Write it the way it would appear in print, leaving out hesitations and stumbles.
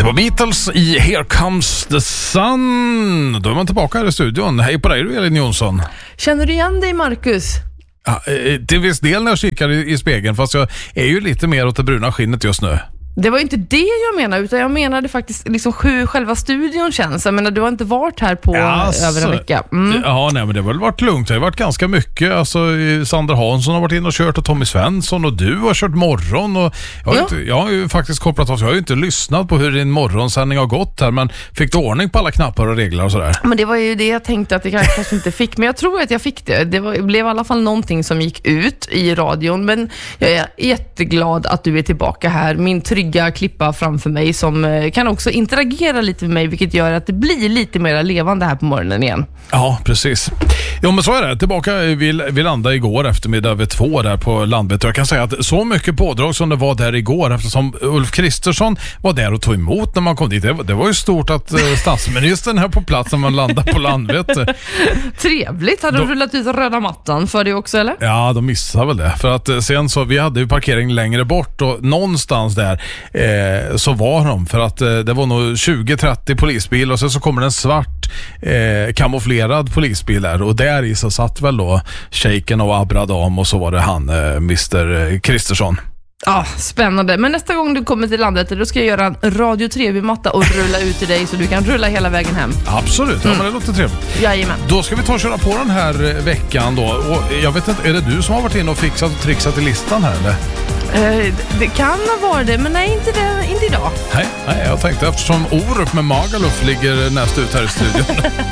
var Beatles i Here Comes the Sun. Då är man tillbaka här i studion. Hej på dig du, Elin Jonsson. Känner du igen dig, Marcus? Ja, till viss del när jag kikar i spegeln, fast jag är ju lite mer åt det bruna skinnet just nu. Det var ju inte det jag menade, utan jag menade faktiskt liksom hur själva studion känns. Jag menar, du har inte varit här på över en vecka. Ja, nej, men det har väl varit lugnt. Det har varit ganska mycket. Alltså, Sandra Hansson har varit in och kört och Tommy Svensson och du har kört morgon. Och jag har ju faktiskt kopplat av. Jag har ju inte lyssnat på hur din morgonsändning har gått här, men fick du ordning på alla knappar och regler och sådär? Men det var ju det jag tänkte att jag kanske inte fick, men jag tror att jag fick det. Det blev i alla fall någonting som gick ut i radion, men jag är jätteglad att du är tillbaka här. Min trygga klippa framför mig som kan också interagera lite med mig, vilket gör att det blir lite mer levande här på morgonen igen. Ja, precis. Jo, men så är det. Tillbaka vi landade igår eftermiddag vid 2 där på Landvetter. Jag kan säga att så mycket pådrag som det var där igår, eftersom Ulf Kristersson var där och tog emot när man kom dit. Det var ju stort att statsministern här på plats när man landade på Landvetter. Trevligt. Hade de rullat ut röda mattan för det också, eller? Ja, de missade väl det. För att sen så, vi hade ju parkering längre bort och någonstans där så var de, för att det var nog 20-30 polisbil och sen så kommer det en svart kamouflerad polisbil där, och där i så satt väl då Shaken och Abradam och så var det han Mr. Kristersson. Ja, spännande. Men nästa gång du kommer till landet, då ska jag göra en Radio 3-matta och rulla ut till dig så du kan rulla hela vägen hem. Absolut, ja, men det låter trevligt. Jajamän. Då ska vi ta och köra på den här veckan då. Och jag vet inte, är det du som har varit in och fixat och trixat i listan här eller? Det kan ha varit det, men nej, inte idag. Nej, jag tänkte eftersom Orup med Magaluf ligger näst ut här i studion.